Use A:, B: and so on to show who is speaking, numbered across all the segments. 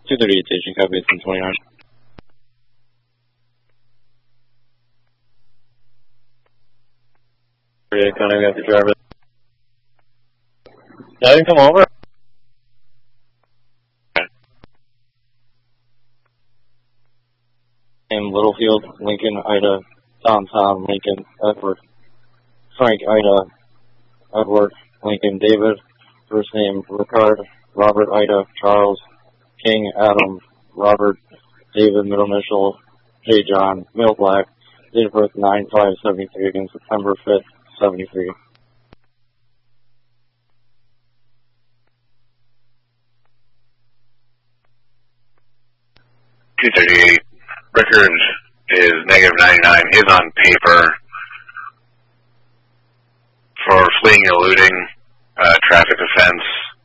A: 238 station, copy, it's 29. Yeah, kind of got the driver. Yeah, I can come over. Okay. Name Littlefield, Lincoln, Ida, Tom, Lincoln, Edward, Frank, Ida, Edward, Lincoln, David, first name Ricard, Robert, Ida, Charles, King, Adam, Robert, David, middle initial, J. John, male black, date of birth 9/5/73, again September 5th, 73.
B: (238) record is -99, is on paper for fleeing and eluding, traffic offense,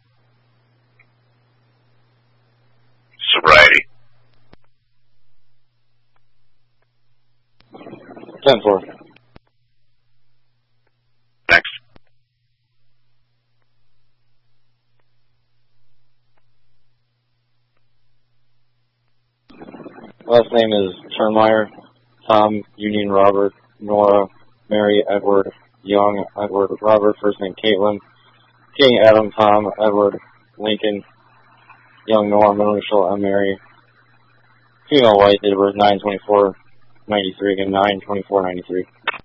B: sobriety.
A: 10-4.
B: Next.
A: Last name is Turnmeyer, Tom, Union, Robert, Nora, Mary, Edward, Young, Edward, Robert, first name Caitlin, King, Adam, Tom, Edward, Lincoln, Young, Nora, middle initial, Mary, female white, date of birth 9/24/93, again 9/24/93.